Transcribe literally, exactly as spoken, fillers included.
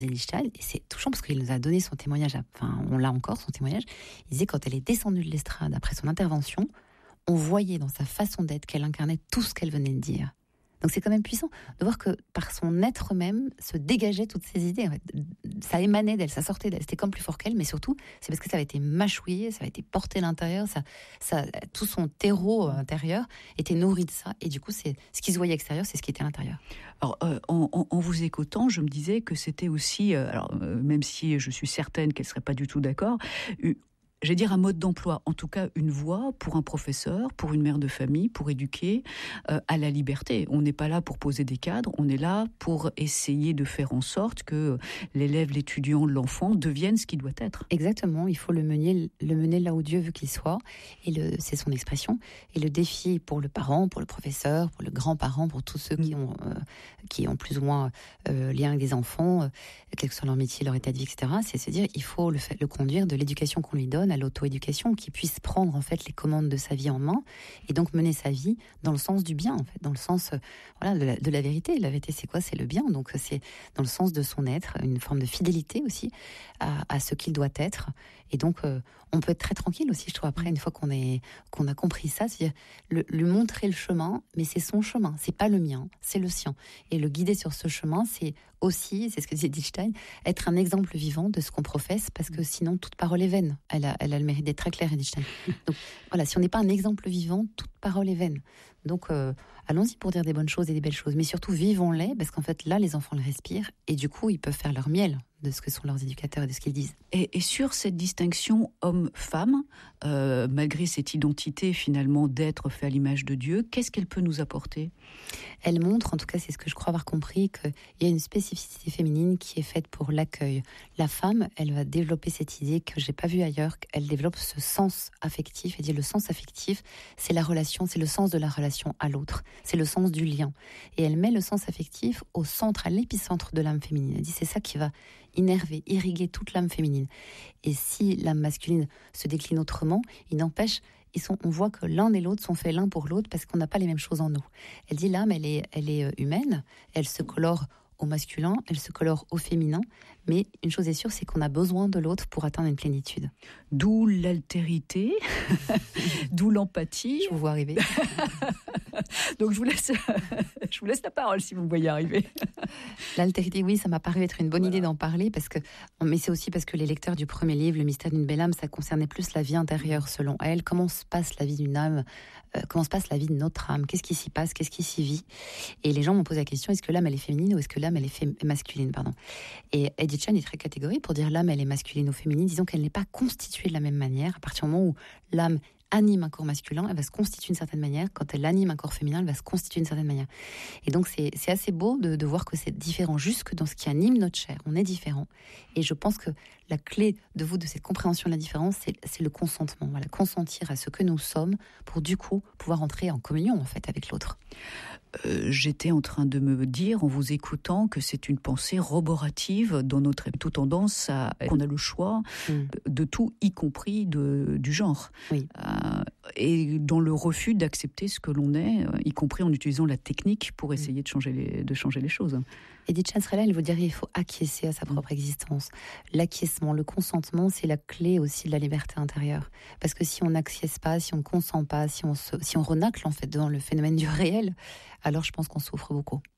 Lichtenstein, et c'est touchant parce qu'il nous a donné son témoignage, enfin on l'a encore son témoignage, il disait quand elle est descendue de l'estrade après son intervention, on voyait dans sa façon d'être qu'elle incarnait tout ce qu'elle venait de dire. Donc c'est quand même puissant de voir que par son être même se dégageaient toutes ces idées. En fait. Ça émanait d'elle, ça sortait d'elle. C'était comme plus fort qu'elle, mais surtout c'est parce que ça avait été mâchouillé, ça avait été porté à l'intérieur, ça, ça, tout son terreau intérieur était nourri de ça. Et du coup, c'est ce qui se voyait extérieur, c'est ce qui était à l'intérieur. Alors, euh, en, en, en vous écoutant, je me disais que c'était aussi, euh, alors euh, même si je suis certaine qu'elle serait pas du tout d'accord. Euh, J'allais dire un mode d'emploi, en tout cas une voie pour un professeur, pour une mère de famille, pour éduquer euh, à la liberté. On n'est pas là pour poser des cadres, on est là pour essayer de faire en sorte que l'élève, l'étudiant, l'enfant devienne ce qu'il doit être. Exactement, il faut le mener, le mener là où Dieu veut qu'il soit, et le, c'est son expression. Et le défi pour le parent, pour le professeur, pour le grand-parent, pour tous ceux qui ont, euh, qui ont plus ou moins euh, lien avec des enfants, euh, quel que soit leur métier, leur état de vie, et cetera, c'est se dire il faut le, le conduire de l'éducation qu'on lui donne à l'auto-éducation, qui puisse prendre en fait les commandes de sa vie en main et donc mener sa vie dans le sens du bien, en fait, dans le sens euh, voilà de la, de la vérité. La vérité, c'est quoi? C'est le bien. Donc c'est dans le sens de son être, une forme de fidélité aussi à, à ce qu'il doit être. Et donc euh, on peut être très tranquille aussi, je trouve, après une fois qu'on est qu'on a compris ça, c'est-à-dire le, lui montrer le chemin, mais c'est son chemin, c'est pas le mien, c'est le sien. Et le guider sur ce chemin, c'est aussi, c'est ce que disait Lichtenstein, être un exemple vivant de ce qu'on professe, parce que sinon toute parole est vaine. Elle a, elle a le mérite d'être très claire, Lichtenstein. Donc voilà, si on n'est pas un exemple vivant, toute parole est vaine. Donc euh, allons-y pour dire des bonnes choses et des belles choses, mais surtout vivons-les, parce qu'en fait là les enfants le respirent et du coup ils peuvent faire leur miel de ce que sont leurs éducateurs et de ce qu'ils disent. Et, et sur cette distinction homme-femme, euh, malgré cette identité finalement d'être fait à l'image de Dieu, qu'est-ce qu'elle peut nous apporter? Elle montre, en tout cas c'est ce que je crois avoir compris, qu'il y a une spécificité féminine qui est faite pour l'accueil. La femme, elle va développer cette idée que j'ai pas vue ailleurs, qu'elle développe ce sens affectif, et dit le sens affectif, c'est la relation, c'est le sens de la relation à l'autre, c'est le sens du lien. Et elle met le sens affectif au centre, à l'épicentre de l'âme féminine. Elle dit c'est ça qui va innerver, irriguer toute l'âme féminine. Et si l'âme masculine se décline autrement, il n'empêche, ils sont, on voit que l'un et l'autre sont faits l'un pour l'autre parce qu'on n'a pas les mêmes choses en nous. Elle dit l'âme, elle est, elle est humaine, elle se colore au masculin, elle se colore au féminin, mais une chose est sûre, c'est qu'on a besoin de l'autre pour atteindre une plénitude. D'où l'altérité, d'où l'empathie. Je vous vois arriver. Donc je vous laisse, je vous laisse la parole si vous me voyez arriver. L'altérité, oui, ça m'a paru être une bonne voilà. idée d'en parler, parce que, mais c'est aussi parce que les lecteurs du premier livre, Le mystère d'une belle âme, ça concernait plus la vie intérieure selon elle. Comment se passe la vie d'une âme, euh, comment se passe la vie de notre âme, qu'est-ce qui s'y passe, qu'est-ce qui s'y vit. Et les gens m'ont posé la question, est-ce que l'âme elle est féminine ou est-ce que l'âme elle est fé- masculine, pardon. Et Edith Chan est très catégorique pour dire l'âme elle est masculine ou féminine, disons qu'elle n'est pas constituée de la même manière. À partir du moment où l'âme anime un corps masculin, elle va se constituer d'une certaine manière. Quand elle anime un corps féminin, elle va se constituer d'une certaine manière. Et donc, c'est, c'est assez beau de, de voir que c'est différent, jusque dans ce qui anime notre chair. On est différent. Et je pense que la clé de vous, de cette compréhension de la différence, c'est, c'est le consentement. Voilà, consentir à ce que nous sommes pour, du coup, pouvoir entrer en communion, en fait, avec l'autre. Euh, j'étais en train de me dire, en vous écoutant, que c'est une pensée roborative dans notre plutôt tendance à qu'on a le choix mm. de tout, y compris de, du genre. Oui. Euh, et dans le refus d'accepter ce que l'on est, y compris en utilisant la technique pour essayer mm. de changer les, de changer les choses. Edith Chan serait là, elle vous dirait il faut acquiescer à sa propre existence. L'acquiescement, le consentement, c'est la clé aussi de la liberté intérieure. Parce que si on n'acquiesce pas, si on ne consent pas, si on, se, si on renacle en fait devant le phénomène du réel, alors je pense qu'on souffre beaucoup.